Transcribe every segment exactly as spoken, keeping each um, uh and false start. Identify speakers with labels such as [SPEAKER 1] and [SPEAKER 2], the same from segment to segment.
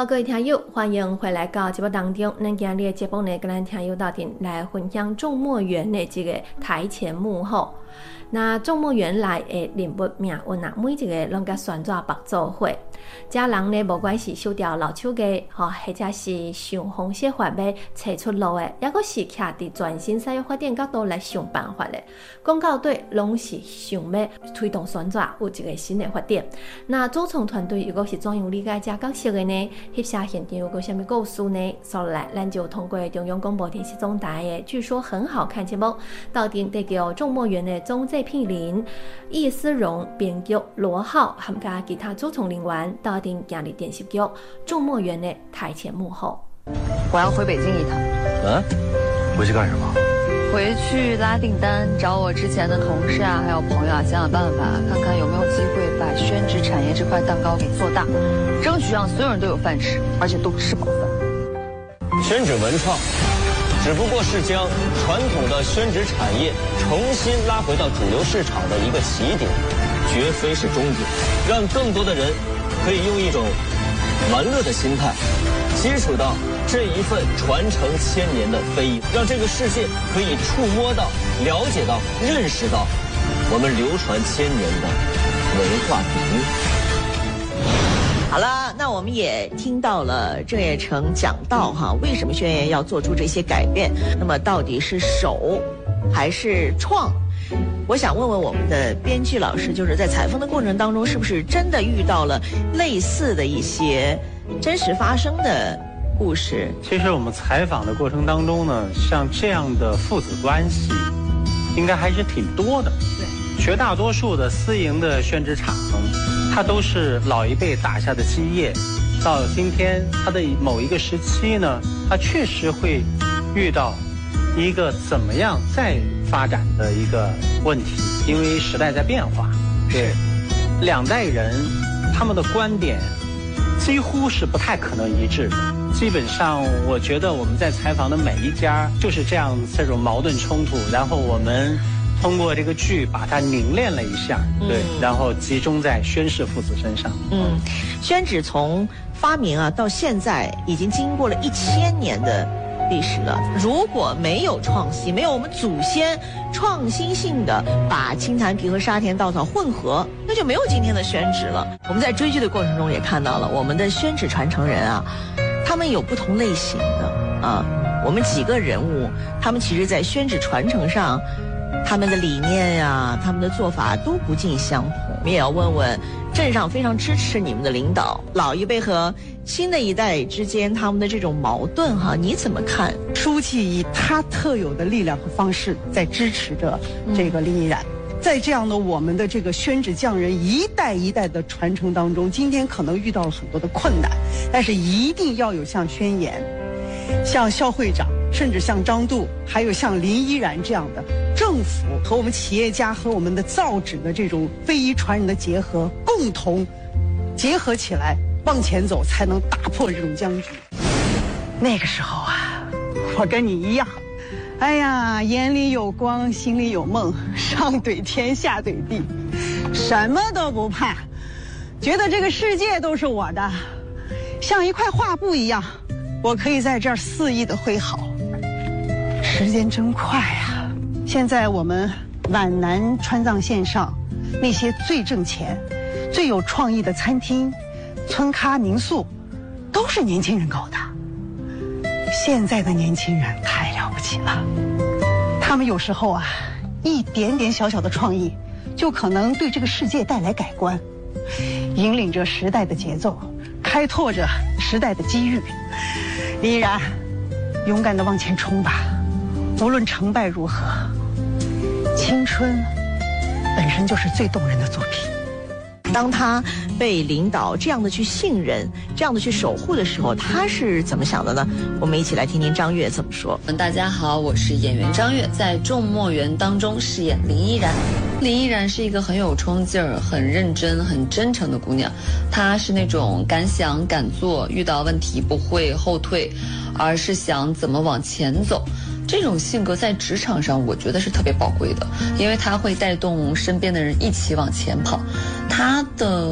[SPEAKER 1] 好，各位听友，欢迎回来到节目当中。咱今日的节目呢，跟咱听友到底来分享众墨园的这个台前幕后。那众墨园内的人物命运啊，每一个拢甲旋转白做伙。家人呢，无管是收掉老手机，吼、哦，或者是想方设法要找出路的，抑阁是徛伫全新产业发展角度来想办法的。讲到底，拢是想要推动旋转有一个新的发展。那组创团队如果是怎样理解这角色的呢？翕写现场有个什么故事呢？所以来，咱就通过中央广播电视总台的据说很好看节目，到底得叫众墨园的总制片人叶思荣、编剧罗浩，含加其他组创人员，到底今日电视剧《众墨园》的台前幕后。
[SPEAKER 2] 我要回北京一趟。
[SPEAKER 3] 嗯，回去干什么？
[SPEAKER 2] 回去拉订单，找我之前的同事啊，还有朋友啊，想想办法，看看有没有机会把宣纸产业这块蛋糕给做大，争取让所有人都有饭吃，而且都吃饱饭。
[SPEAKER 4] 宣纸文创只不过是将传统的宣纸产业重新拉回到主流市场的一个起点，绝非是终点，让更多的人可以用一种玩乐的心态接触到这一份传承千年的非遗，让这个世界可以触摸到、了解到、认识到我们流传千年的文化底蕴。
[SPEAKER 5] 好了，那我们也听到了郑业成讲到哈，为什么宣言要做出这些改变？那么到底是守还是创？我想问问我们的编剧老师，就是在采风的过程当中，是不是真的遇到了类似的一些真实发生的故事？
[SPEAKER 6] 其实我们采访的过程当中呢，像这样的父子关系，应该还是挺多的。对，绝大多数的私营的宣纸厂，它都是老一辈打下的基业，到今天它的某一个时期呢，它确实会遇到一个怎么样再发展的一个问题，因为时代在变化。对，两代人他们的观点几乎是不太可能一致的。基本上我觉得我们在采访的每一家就是这样这种矛盾冲突，然后我们通过这个剧把它凝练了一下，对，嗯、然后集中在宣氏父子身上。
[SPEAKER 5] 嗯，宣纸从发明啊到现在已经经过了一千年的历史了。如果没有创新，没有我们祖先创新性的把青檀皮和沙田稻草混合，那就没有今天的宣纸了。我们在追剧的过程中也看到了我们的宣纸传承人啊，他们有不同类型的啊。我们几个人物，他们其实在宣纸传承上，他们的理念呀、啊，他们的做法都不尽相同。我们也要问问镇上非常支持你们的领导，老一辈和新的一代之间他们的这种矛盾哈，你怎么看？
[SPEAKER 7] 书记以他特有的力量和方式在支持着这个林依然。嗯、在这样的我们的这个宣纸匠人一代一代的传承当中，今天可能遇到了很多的困难，但是一定要有像宣言、像肖会长，甚至像张度，还有像林依然这样的政府和我们企业家和我们的造纸的这种非遗传人的结合，共同结合起来往前走，才能打破这种僵局。那个时候啊，我跟你一样，哎呀，眼里有光，心里有梦，上怼天下怼地，什么都不怕，觉得这个世界都是我的，像一块画布一样，我可以在这儿肆意的挥毫。时间真快啊！现在我们皖南川藏线上那些最挣钱、最有创意的餐厅、村咖民宿，都是年轻人搞的。现在的年轻人太了不起了，他们有时候啊，一点点小小的创意，就可能对这个世界带来改观，引领着时代的节奏，开拓着时代的机遇。依然，勇敢地往前冲吧！无论成败如何，青春本身就是最动人的作品。当他被领导这样的去信任，这样的去守护的时候，他是怎么想的呢？我们一起来听听张悦怎么说。
[SPEAKER 2] 大家好，我是演员张悦，在《众墨园》当中饰演林依然。林依然是一个很有冲劲儿、很认真、很真诚的姑娘。她是那种敢想敢做，遇到问题不会后退，而是想怎么往前走。这种性格在职场上我觉得是特别宝贵的，因为它会带动身边的人一起往前跑。他的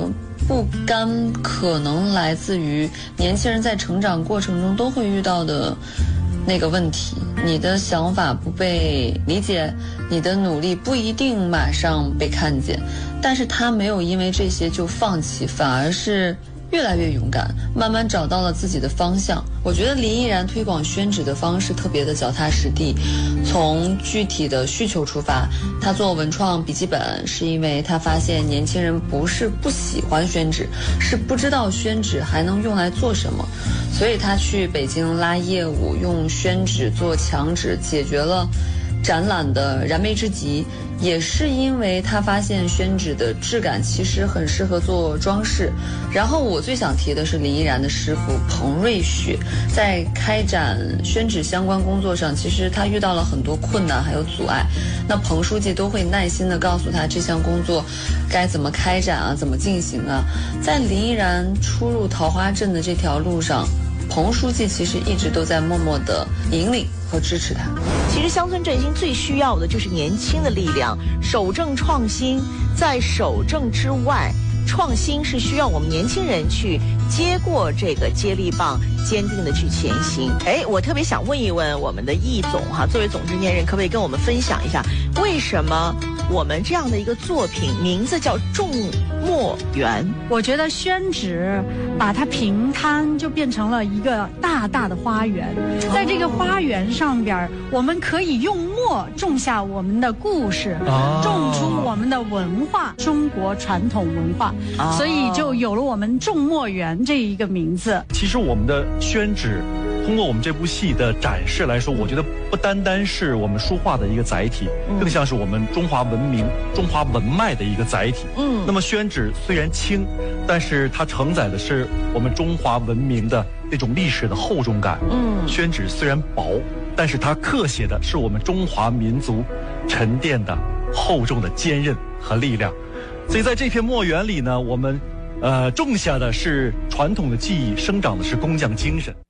[SPEAKER 2] 不甘可能来自于年轻人在成长过程中都会遇到的那个问题，你的想法不被理解，你的努力不一定马上被看见，但是他没有因为这些就放弃，反而是越来越勇敢，慢慢找到了自己的方向。我觉得林依然推广宣纸的方式特别的脚踏实地，从具体的需求出发。他做文创笔记本是因为他发现年轻人不是不喜欢宣纸，是不知道宣纸还能用来做什么，所以他去北京拉业务，用宣纸做墙纸，解决了展览的燃眉之急。也是因为他发现宣纸的质感其实很适合做装饰。然后我最想提的是林依然的师傅彭瑞雪，在开展宣纸相关工作上，其实他遇到了很多困难还有阻碍，那彭书记都会耐心地告诉他这项工作该怎么开展啊，怎么进行啊。在林依然出入桃花镇的这条路上，彭书记其实一直都在默默地引领和支持他。
[SPEAKER 5] 其实乡村振兴最需要的就是年轻的力量，守正创新。在守正之外，创新是需要我们年轻人去接过这个接力棒，坚定的去前行。哎，我特别想问一问我们的易总哈，作为总制片人，可不可以跟我们分享一下，为什么我们这样的一个作品名字叫种墨园？
[SPEAKER 8] 我觉得宣纸把它平摊，就变成了一个大大的花园。在这个花园上边，我们可以用墨种下我们的故事，
[SPEAKER 3] 哦、
[SPEAKER 8] 种出我们的文化，中国传统文化，哦、所以就有了我们种墨园这一个名字。
[SPEAKER 3] 其实我们的宣纸，通过我们这部戏的展示来说，我觉得不单单是我们书画的一个载体，嗯、更像是我们中华文明、中华文脉的一个载体。嗯，那么宣纸虽然轻，但是它承载的是我们中华文明的那种历史的厚重感。嗯，宣纸虽然薄，但是它刻写的是我们中华民族沉淀的厚重的坚韧和力量。所以在这片墨园里呢，我们呃种下的是传统的技艺，生长的是工匠精神。